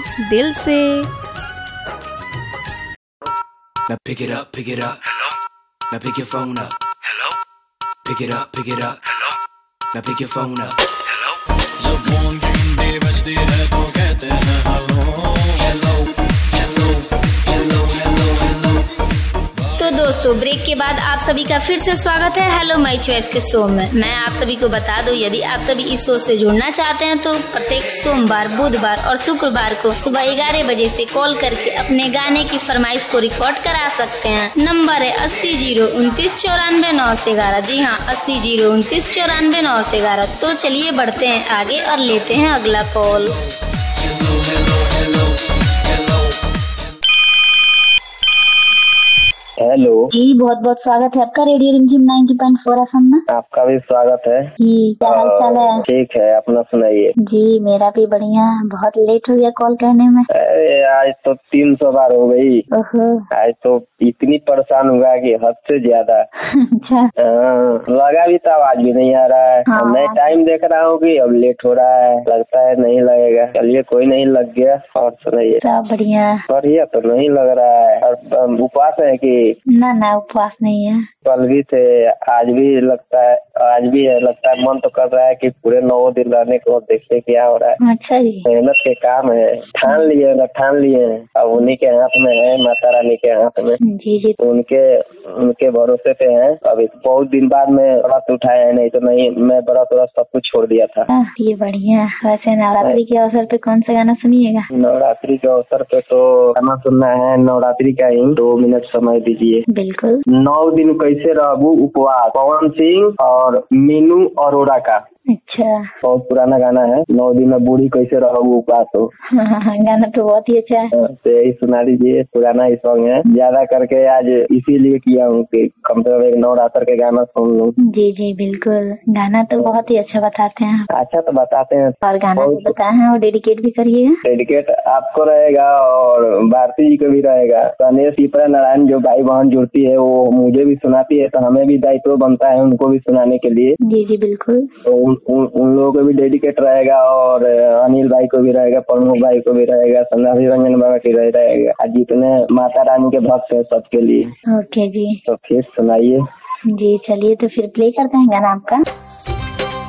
दिल से। Now pick it up, pick it up. Hello. Now pick your phone up. Hello. Pick it up, pick it up. Hello. Now pick your phone up. Hello. जब phone की घंटी बजती है तो कहते हैं hello hello hello hello hello hello. तो दोस्तों ब्रेक के बाद आप सभी का फिर से स्वागत है हेलो माय चॉइस के शो में। मैं आप सभी को बता दूं, यदि आप सभी इस शो से जुड़ना चाहते हैं तो प्रत्येक सोमवार, बुधवार और शुक्रवार को सुबह 11 बजे से कॉल करके अपने गाने की फरमाइश को रिकॉर्ड करा सकते हैं। नंबर है 80-029-94-911। जी हाँ, 80-029-94-911। तो चलिए बढ़ते हैं आगे और लेते हैं अगला कॉल। हेलो जी, बहुत बहुत स्वागत है आपका रेडियो रिमझिम 90.4 FM में। आपका भी स्वागत है जी, क्या हाल चाल है? ठीक है, अपना सुनाइए। जी मेरा भी बढ़िया। बहुत लेट हो गया कॉल करने में। अरे आज तो 300 बार हो गई। ओहो। आज तो इतनी परेशान हुआ कि हद से ज्यादा। अच्छा। लगा भी था, आवाज भी नहीं आ रहा है। हाँ। मैं टाइम देख रहा हूँ कि अब लेट हो रहा है, लगता है नहीं लगेगा। चलिए कोई नहीं, लग गया। और सुनाइए। सब बढ़िया। बढ़िया तो नहीं लग रहा है। और उपवास है कि? ना उपवास नहीं है। कल भी थे, आज भी लगता है, आज भी है लगता है। मन तो कर रहा है कि पूरे 9 दिन रहने को देखिए क्या हो रहा है। अच्छा जी। मेहनत के काम है, ठान लिए हैं। अब उन्हीं के हाथ में है, माता रानी के हाथ में। जी उनके भरोसे पे है। अभी बहुत दिन बाद में व्रत उठाए हैं, नहीं तो नहीं मैं व्रत सब कुछ छोड़ दिया था। ये बढ़िया। वैसे नवरात्रि के अवसर पे कौन सा गाना सुनिएगा? नवरात्रि के अवसर पे तो गाना सुनना है नवरात्रि का ही। 2 मिनट समय दीजिए। बिल्कुल। 9 दिन कैसे रहूं उपवास, पवन सिंह और मीनू अरोड़ा का। अच्छा। बहुत पुराना गाना है। 9 दिन में बूढ़ी कैसे रहूं उपवास हो। गाना तो बहुत ही अच्छा है। तो यही सुना दीजिए, पुराना ही सॉन्ग है। ज्यादा करके आज इसीलिए किया हूँ कि कम से कम एक नवरात्र के गाना सुन लूं। जी बिल्कुल। गाना तो बहुत ही अच्छा बताते हैं। अच्छा तो बताते हैं। और गाना जो बताए हैं वो डेडिकेट भी करिएगा। डेडिकेट आपको रहेगा और भारती जी को भी रहेगा। गणेश शिप्रा नारायण जो भाई बहन जुड़ती है वो मुझे भी सुनाती है, तो हमें भी दायित्व बनता है उनको भी सुनाने के लिए। जी बिल्कुल। तो उन लोगों को भी डेडिकेट रहेगा और अनिल भाई को भी रहेगा, प्रमुख भाई को भी रहेगा, संध्या रंजन बाबा की रहेगा। जितने माता रानी के भक्त है सबके लिए। ओके जी। तो फिर सुनाइए। जी चलिए, तो फिर प्ले करते हैं गाना आपका।